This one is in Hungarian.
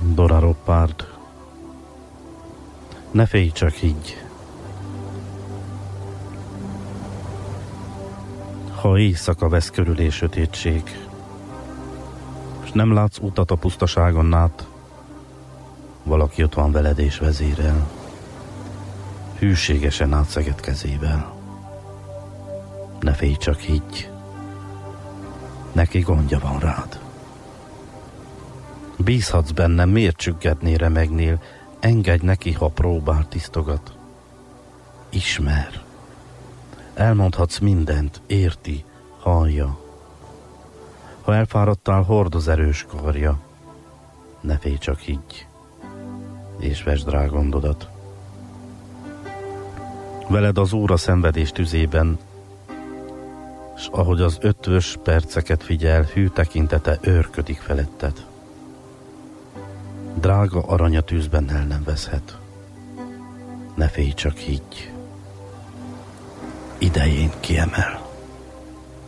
Dora Roppard. Ne félj, csak higgy. Ha éjszaka vesz körülé sötétség, és nem látsz utat a pusztaságon át, valaki ott van veled és vezérel, hűségesen átszegett kezével. Ne félj, csak higgy. Neki gondja van rád. Bízhatsz bennem, miért csüggednél, remegnél, engedj neki, ha próbál, tisztogat. Ismer. Elmondhatsz mindent, érti, hallja. Ha elfáradtál, hordoz erős karja. Ne félj, csak higgy, és vesd rá gondodat. Veled az Úr a szenvedés tüzében, s ahogy az ötvös perceket figyel, hű tekintete őrködik feletted. Drága aranya tűzben el nem veszhet. Ne félj, csak higgy. Idején kiemel.